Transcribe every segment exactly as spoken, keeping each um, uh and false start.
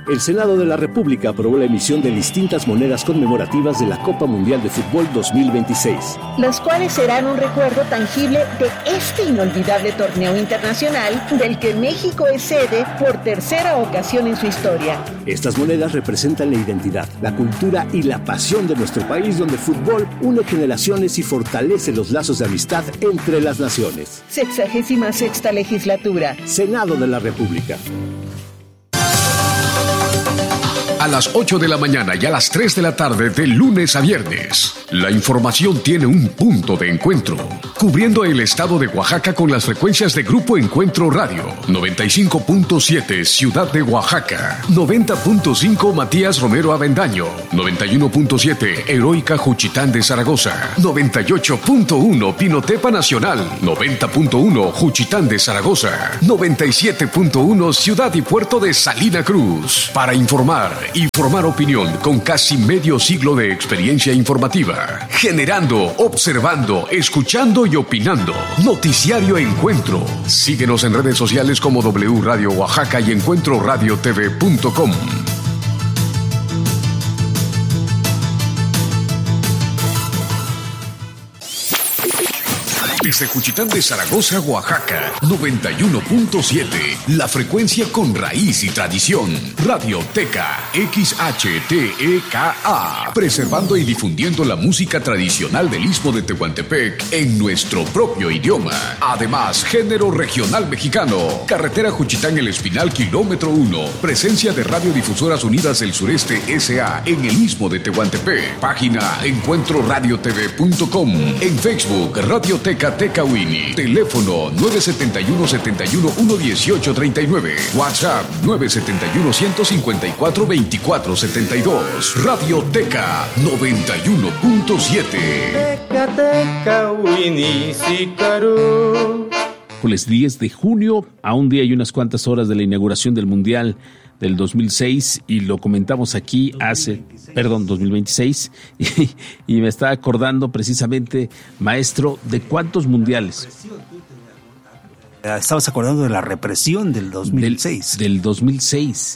El Senado de la República aprobó la emisión de distintas monedas conmemorativas de la Copa Mundial de Fútbol dos mil veintiséis. Las cuales serán un recuerdo tangible de este inolvidable torneo internacional del que México es sede por tercera ocasión en su historia. Estas monedas representan la identidad, la cultura y la pasión de nuestro país, donde el fútbol une generaciones y fortalece los lazos de amistad entre las naciones. Sexagésima sexta legislatura. Senado de la República. A las ocho de la mañana y a las tres de la tarde de lunes a viernes, la información tiene un punto de encuentro, cubriendo el estado de Oaxaca con las frecuencias de Grupo Encuentro Radio, noventa y cinco punto siete Ciudad de Oaxaca, noventa punto cinco Matías Romero Avendaño, noventa y uno punto siete Heroica Juchitán de Zaragoza, noventa y ocho punto uno Pinotepa Nacional, noventa punto uno Juchitán de Zaragoza, noventa y siete punto uno Ciudad y Puerto de Salina Cruz. Para informar y formar opinión con casi medio siglo de experiencia informativa, generando, observando, escuchando y opinando. Noticiario Encuentro. Síguenos en redes sociales como W Radio Oaxaca y encuentro radio t v punto com. Desde Juchitán de Zaragoza, Oaxaca, noventa y uno punto siete, la frecuencia con raíz y tradición. Radioteca X H T E K A, preservando y difundiendo la música tradicional del Istmo de Tehuantepec en nuestro propio idioma. Además, género regional mexicano. Carretera Juchitán El Espinal, kilómetro uno. Presencia de Radiodifusoras Unidas del Sureste S A en el Istmo de Tehuantepec. Página encuentro radio t v punto com. En Facebook, Radioteca Tecawini. Teléfono nueve siete uno, siete uno, uno uno ocho tres nueve. WhatsApp nueve siete uno, uno cinco cuatro, dos cuatro siete dos. Radioteca noventa y uno punto siete. Jueves diez de junio, a un día y unas cuantas horas de la inauguración del Mundial del dos mil seis, y lo comentamos aquí hace, perdón, dos mil veintiséis, y, y me estaba acordando precisamente, maestro, de cuántos mundiales. Estabas acordando de la represión del dos mil seis. Del, del dos mil seis.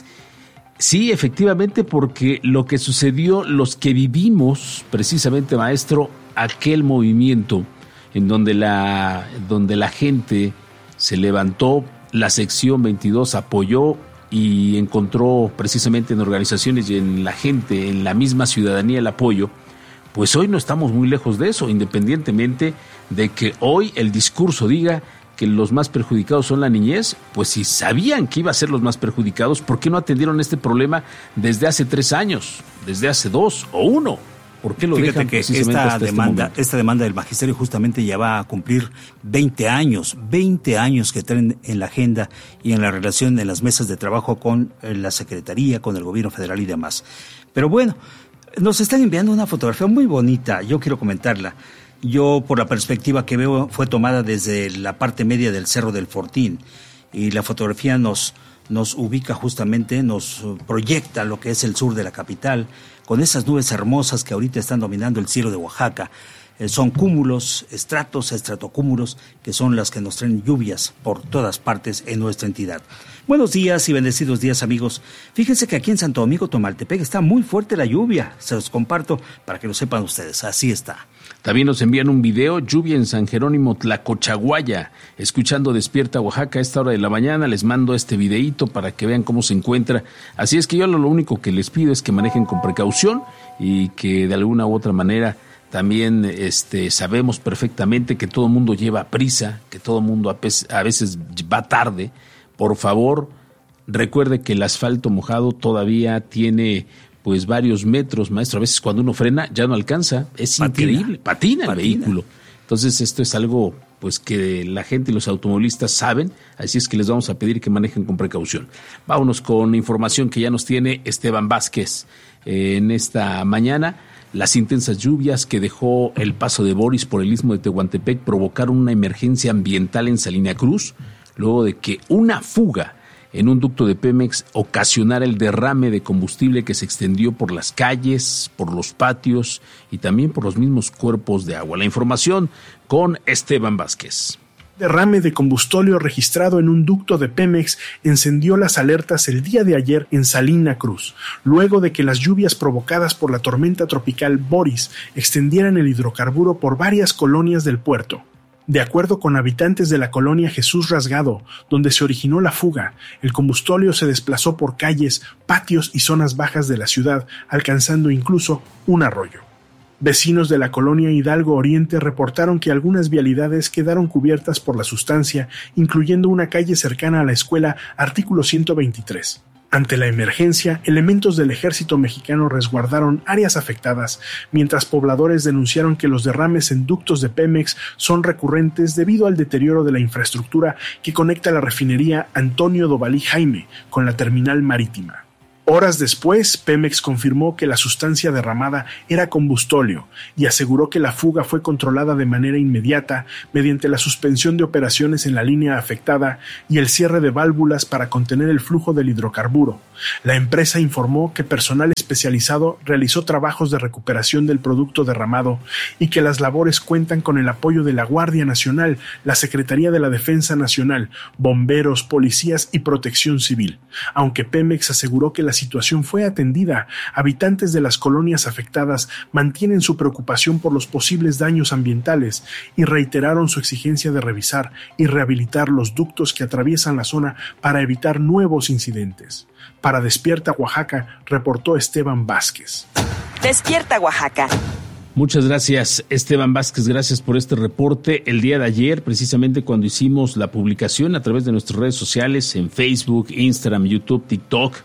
Sí, efectivamente, porque lo que sucedió, los que vivimos, precisamente, maestro, aquel movimiento en donde la, donde la gente se levantó, la sección veintidós apoyó y encontró precisamente en organizaciones y en la gente, en la misma ciudadanía, el apoyo, pues hoy no estamos muy lejos de eso, independientemente de que hoy el discurso diga que los más perjudicados son la niñez. Pues si sabían que iba a ser los más perjudicados, ¿por qué no atendieron este problema desde hace tres años, desde hace dos o uno? ¿Por qué lo Fíjate dejan que precisamente esta hasta demanda, este esta demanda del magisterio justamente ya va a cumplir veinte años, veinte años que traen en la agenda y en la relación en las mesas de trabajo con la Secretaría, con el gobierno federal y demás. Pero bueno, nos están enviando una fotografía muy bonita, yo quiero comentarla. Yo, por la perspectiva que veo, fue tomada desde la parte media del Cerro del Fortín, y la fotografía nos, nos ubica justamente, nos proyecta lo que es el sur de la capital, con esas nubes hermosas que ahorita están dominando el cielo de Oaxaca. Eh, son cúmulos, estratos, estratocúmulos, que son las que nos traen lluvias por todas partes en nuestra entidad. Buenos días y bendecidos días, amigos. Fíjense que aquí en Santo Domingo, Tomaltepec, está muy fuerte la lluvia. Se los comparto para que lo sepan ustedes. Así está. También nos envían un video, lluvia en San Jerónimo, Tlacochaguaya, escuchando Despierta Oaxaca a esta hora de la mañana. Les mando este videíto para que vean cómo se encuentra. Así es que yo lo, lo único que les pido es que manejen con precaución y que de alguna u otra manera también este, sabemos perfectamente que todo el mundo lleva prisa, que todo el mundo a, pe- a veces va tarde. Por favor, recuerde que el asfalto mojado todavía tiene pues varios metros, maestro. A veces cuando uno frena ya no alcanza, es patina. Increíble, patina el patina. vehículo. Entonces esto es algo pues que la gente y los automovilistas saben, así es que les vamos a pedir que manejen con precaución. Vámonos con información que ya nos tiene Esteban Vázquez eh, en esta mañana. Las intensas lluvias que dejó el paso de Boris por el istmo de Tehuantepec provocaron una emergencia ambiental en Salina Cruz, luego de que una fuga en un ducto de Pemex ocasionara el derrame de combustible que se extendió por las calles, por los patios y también por los mismos cuerpos de agua. La información con Esteban Vázquez. Derrame de combustóleo registrado en un ducto de Pemex encendió las alertas el día de ayer en Salina Cruz, luego de que las lluvias provocadas por la tormenta tropical Boris extendieran el hidrocarburo por varias colonias del puerto. De acuerdo con habitantes de la colonia Jesús Rasgado, donde se originó la fuga, el combustóleo se desplazó por calles, patios y zonas bajas de la ciudad, alcanzando incluso un arroyo. Vecinos de la colonia Hidalgo Oriente reportaron que algunas vialidades quedaron cubiertas por la sustancia, incluyendo una calle cercana a la escuela Artículo ciento veintitrés. Ante la emergencia, elementos del ejército mexicano resguardaron áreas afectadas, mientras pobladores denunciaron que los derrames en ductos de Pemex son recurrentes debido al deterioro de la infraestructura que conecta la refinería Antonio Dovalí Jaime con la terminal marítima. Horas después, Pemex confirmó que la sustancia derramada era combustóleo y aseguró que la fuga fue controlada de manera inmediata mediante la suspensión de operaciones en la línea afectada y el cierre de válvulas para contener el flujo del hidrocarburo. La empresa informó que personal especializado realizó trabajos de recuperación del producto derramado y que las labores cuentan con el apoyo de la Guardia Nacional, la Secretaría de la Defensa Nacional, bomberos, policías y protección civil. Aunque Pemex aseguró que la situación fue atendida, habitantes de las colonias afectadas mantienen su preocupación por los posibles daños ambientales y reiteraron su exigencia de revisar y rehabilitar los ductos que atraviesan la zona para evitar nuevos incidentes. Para Despierta Oaxaca, reportó Esteban Vázquez. Despierta Oaxaca. Muchas gracias, Esteban Vázquez, gracias por este reporte. El día de ayer, precisamente cuando hicimos la publicación a través de nuestras redes sociales, en Facebook, Instagram, YouTube, TikTok,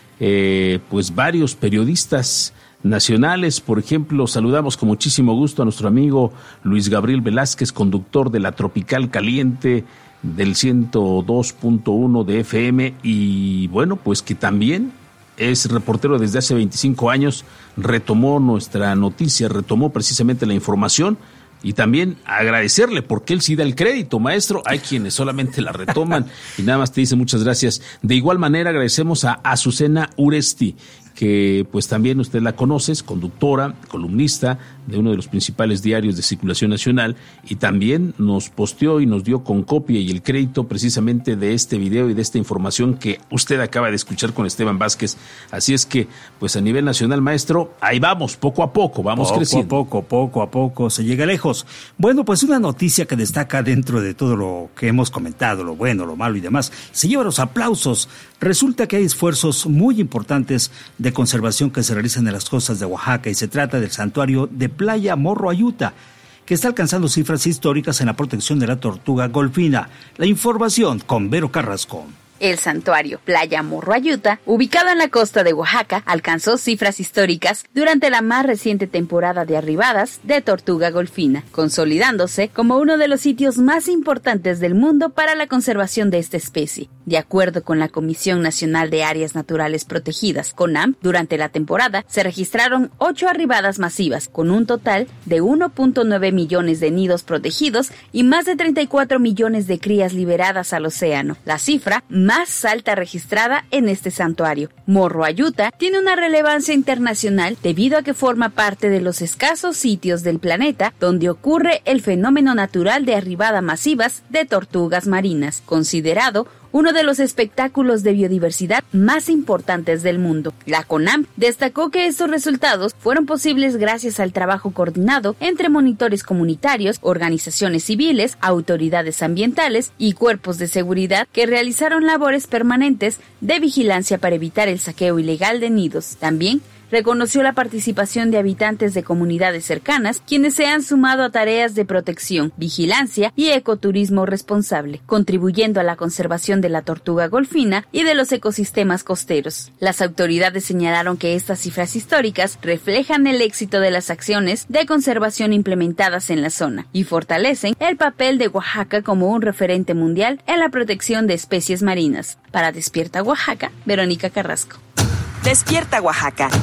eh, pues varios periodistas nacionales, por ejemplo, saludamos con muchísimo gusto a nuestro amigo Luis Gabriel Velázquez, conductor de la Tropical Caliente del ciento dos punto uno de F M, y bueno, pues que también es reportero desde hace veinticinco años, retomó nuestra noticia, retomó precisamente la información, y también agradecerle porque él sí da el crédito, maestro. Hay quienes solamente la retoman y nada más te dicen muchas gracias. De igual manera agradecemos a Azucena Uresti, que pues también usted la conoce, es conductora, columnista de uno de los principales diarios de circulación nacional, y también nos posteó y nos dio con copia y el crédito precisamente de este video y de esta información que usted acaba de escuchar con Esteban Vázquez. Así es que, pues a nivel nacional, maestro, ahí vamos, poco a poco, vamos poco creciendo. Poco a poco, poco a poco, se llega lejos. Bueno, pues una noticia que destaca dentro de todo lo que hemos comentado, lo bueno, lo malo y demás, se lleva los aplausos. Resulta que hay esfuerzos muy importantes de conservación que se realizan en las costas de Oaxaca, y se trata del santuario de Playa Morro Ayuta, que está alcanzando cifras históricas en la protección de la tortuga golfina. La información con Vero Carrasco. El santuario Playa Morro Ayuta, ubicado en la costa de Oaxaca, alcanzó cifras históricas durante la más reciente temporada de arribadas de tortuga golfina, consolidándose como uno de los sitios más importantes del mundo para la conservación de esta especie. De acuerdo con la Comisión Nacional de Áreas Naturales Protegidas, CONAM, durante la temporada se registraron ocho arribadas masivas, con un total de uno punto nueve millones de nidos protegidos y más de treinta y cuatro millones de crías liberadas al océano, la cifra más más alta registrada en este santuario. Morro Ayuta tiene una relevancia internacional debido a que forma parte de los escasos sitios del planeta donde ocurre el fenómeno natural de arribada masivas de tortugas marinas, considerado uno de los espectáculos de biodiversidad más importantes del mundo. La CONAM destacó que estos resultados fueron posibles gracias al trabajo coordinado entre monitores comunitarios, organizaciones civiles, autoridades ambientales y cuerpos de seguridad que realizaron labores permanentes de vigilancia para evitar el saqueo ilegal de nidos. También reconoció la participación de habitantes de comunidades cercanas, quienes se han sumado a tareas de protección, vigilancia y ecoturismo responsable, contribuyendo a la conservación de la tortuga golfina y de los ecosistemas costeros. Las autoridades señalaron que estas cifras históricas reflejan el éxito de las acciones de conservación implementadas en la zona y fortalecen el papel de Oaxaca como un referente mundial en la protección de especies marinas. Para Despierta Oaxaca, Verónica Carrasco. Despierta Oaxaca.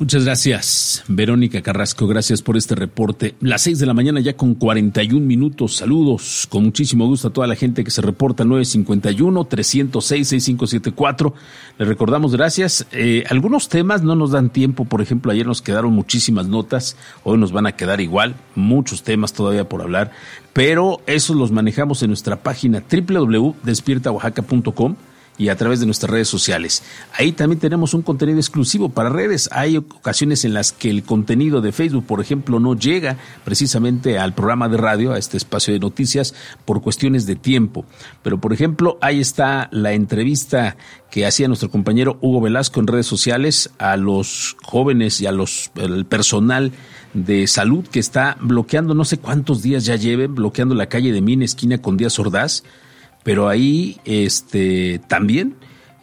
Muchas gracias, Verónica Carrasco, gracias por este reporte. Las seis de la mañana ya con cuarenta y un minutos, saludos, con muchísimo gusto a toda la gente que se reporta, nueve cinco uno, tres cero seis, seis cinco siete cuatro. Les recordamos, gracias. Eh, algunos temas no nos dan tiempo, por ejemplo, ayer nos quedaron muchísimas notas, hoy nos van a quedar igual, muchos temas todavía por hablar, pero esos los manejamos en nuestra página doble u doble u doble u punto despierta oaxaca punto com y a través de nuestras redes sociales. Ahí también tenemos un contenido exclusivo para redes. Hay ocasiones en las que el contenido de Facebook, por ejemplo, no llega precisamente al programa de radio, a este espacio de noticias, por cuestiones de tiempo. Pero, por ejemplo, ahí está la entrevista que hacía nuestro compañero Hugo Velasco en redes sociales a los jóvenes y a los el personal de salud que está bloqueando, no sé cuántos días ya lleven, bloqueando la calle de Mina, esquina con Díaz Ordaz. Pero ahí este también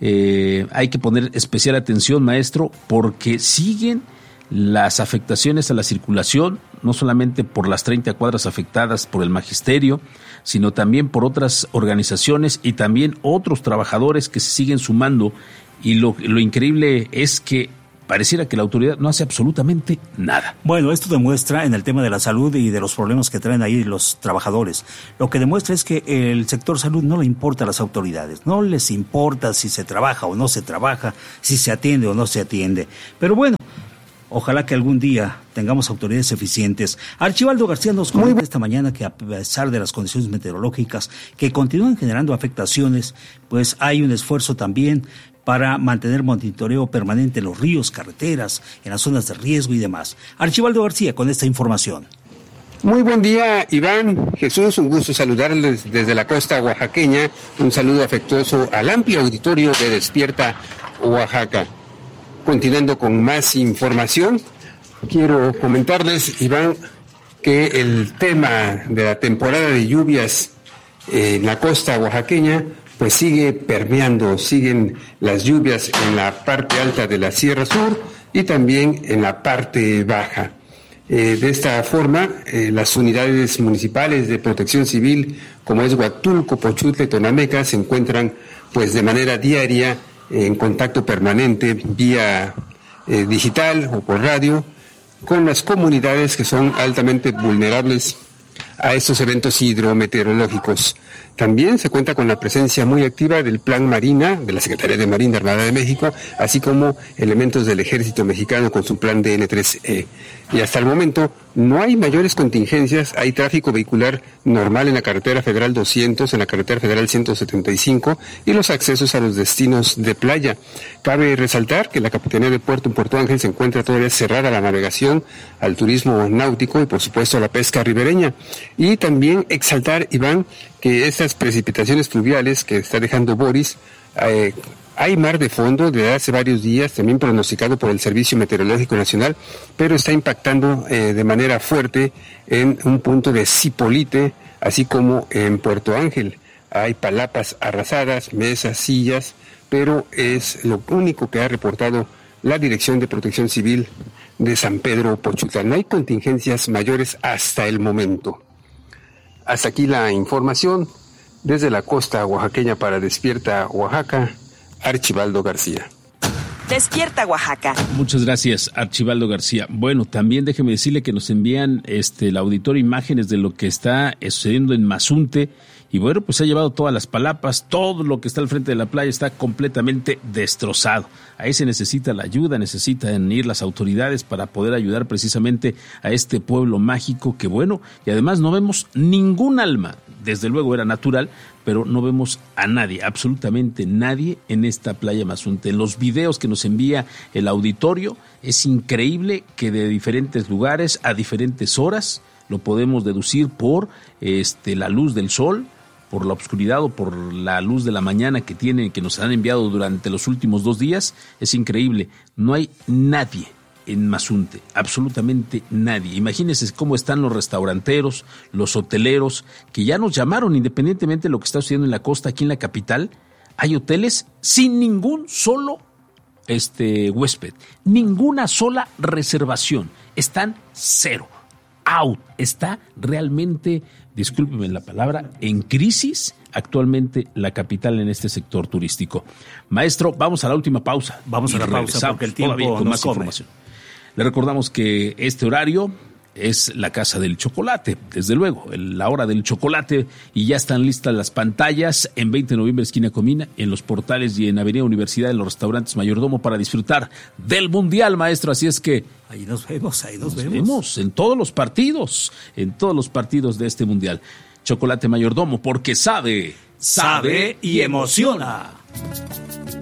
eh, hay que poner especial atención, maestro, porque siguen las afectaciones a la circulación, no solamente por las treinta cuadras afectadas por el magisterio, sino también por otras organizaciones y también otros trabajadores que se siguen sumando. Y lo, lo increíble es que pareciera que la autoridad no hace absolutamente nada. Bueno, esto demuestra en el tema de la salud y de los problemas que traen ahí los trabajadores. Lo que demuestra es que el sector salud no le importa a las autoridades. No les importa si se trabaja o no se trabaja, si se atiende o no se atiende. Pero bueno, ojalá que algún día tengamos autoridades eficientes. Archibaldo García nos comenta esta mañana que a pesar de las condiciones meteorológicas que continúan generando afectaciones, pues hay un esfuerzo también para mantener monitoreo permanente en los ríos, carreteras, en las zonas de riesgo y demás. Archibaldo García con esta información. Muy buen día, Iván, Jesús, un gusto saludarles desde la costa oaxaqueña. Un saludo afectuoso al amplio auditorio de Despierta Oaxaca. Continuando con más información, quiero comentarles, Iván, que el tema de la temporada de lluvias en la costa oaxaqueña pues sigue permeando, siguen las lluvias en la parte alta de la Sierra Sur y también en la parte baja. Eh, de esta forma, eh, las unidades municipales de protección civil, como es Huatulco, Pochutla y Tonameca, se encuentran pues de manera diaria eh, en contacto permanente vía eh, digital o por radio con las comunidades que son altamente vulnerables a estos eventos hidrometeorológicos. También se cuenta con la presencia muy activa del Plan Marina, de la Secretaría de Marina Armada de México, así como elementos del Ejército Mexicano con su Plan D N tres E. Y hasta el momento no hay mayores contingencias, hay tráfico vehicular normal en la carretera federal doscientos, en la carretera federal ciento setenta y cinco y los accesos a los destinos de playa. Cabe resaltar que la Capitanía de Puerto en Puerto Ángel se encuentra todavía cerrada a la navegación, al turismo náutico y por supuesto a la pesca ribereña. Y también exaltar, Iván, que estas precipitaciones fluviales que está dejando Boris, eh, hay mar de fondo desde hace varios días, también pronosticado por el Servicio Meteorológico Nacional, pero está impactando eh, de manera fuerte en un punto de Zipolite, así como en Puerto Ángel. Hay palapas arrasadas, mesas, sillas, pero es lo único que ha reportado la Dirección de Protección Civil de San Pedro Pochutla. No hay contingencias mayores hasta el momento. Hasta aquí la información desde la costa oaxaqueña para Despierta Oaxaca, Archibaldo García. Despierta Oaxaca. Muchas gracias, Archibaldo García. Bueno, también déjeme decirle que nos envían este el auditorio imágenes de lo que está sucediendo en Mazunte. Y bueno, pues ha llevado todas las palapas, todo lo que está al frente de la playa está completamente destrozado. Ahí se necesita la ayuda, necesitan ir las autoridades para poder ayudar precisamente a este pueblo mágico que bueno, y además no vemos ningún alma, desde luego era natural, pero no vemos a nadie, absolutamente nadie en esta playa Mazunte. En los videos que nos envía el auditorio es increíble que de diferentes lugares a diferentes horas lo podemos deducir por este la luz del sol, por la oscuridad o por la luz de la mañana que tienen, que nos han enviado durante los últimos dos días, es increíble. No hay nadie en Mazunte, absolutamente nadie. Imagínense cómo están los restauranteros, los hoteleros, que ya nos llamaron, independientemente de lo que está sucediendo en la costa, aquí en la capital, hay hoteles sin ningún solo este huésped, ninguna sola reservación, están cero. Out. Está realmente, discúlpeme la palabra, en crisis actualmente la capital en este sector turístico. Maestro, vamos a la última pausa. Vamos a la pausa porque el tiempo con nos más corre. información. Le recordamos que este horario es la Casa del Chocolate, desde luego, la hora del chocolate, y ya están listas las pantallas en veinte de noviembre, esquina Comina, en los portales y en Avenida Universidad, en los restaurantes Mayordomo, para disfrutar del Mundial, maestro. Así es que ahí nos vemos, ahí nos, nos vemos. vemos en todos los partidos, en todos los partidos de este Mundial. Chocolate Mayordomo, porque sabe, sabe y emociona.